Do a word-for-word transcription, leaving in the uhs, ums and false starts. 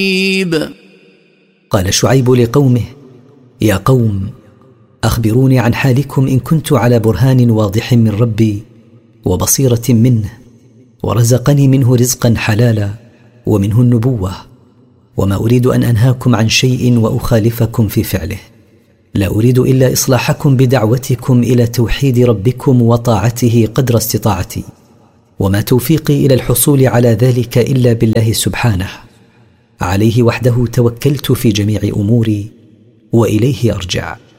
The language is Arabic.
قال شعيب لقومه: يا قوم، أخبروني عن حالكم إن كنت على برهان واضح من ربي وبصيرة منه، ورزقني منه رزقا حلالا ومنه النبوة، وما أريد أن أنهاكم عن شيء وأخالفكم في فعله. لا أريد إلا إصلاحكم بدعوتكم إلى توحيد ربكم وطاعته قدر استطاعتي، وما توفيقي إلى الحصول على ذلك إلا بالله سبحانه، عليه وحده توكلت في جميع أموري وإليه أرجع.